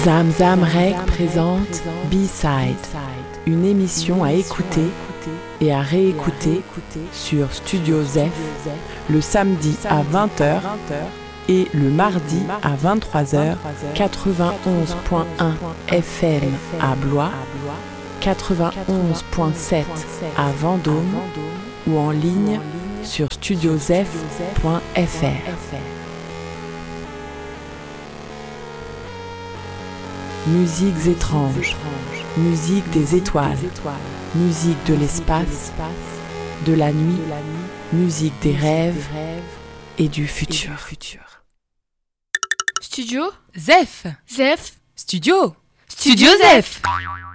Zamzam Rec présente B-Side, une émission à écouter et à réécouter sur Studio Zef le samedi à 20h et le mardi à 23h, 91.1 FM à Blois, 91.7 à Vendôme ou en ligne sur studiozef.fr. Musiques étranges, musique des étoiles, musique de l'espace, de la nuit, musique des rêves et du futur. Studio Zef. Zef Studio Studio Zef.